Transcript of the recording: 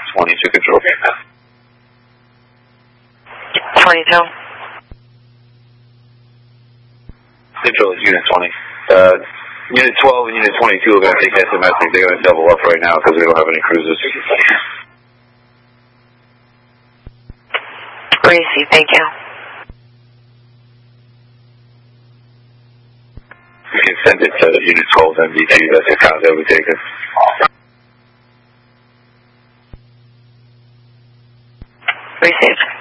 20 to control. 22. Control is Unit 20. Unit 12 and Unit 22 are going to take SMS. They're going to double up right now because we don't have any cruisers. Gracie, thank you. You can send it to Unit 12 MDT. That's the count that we take it. Received.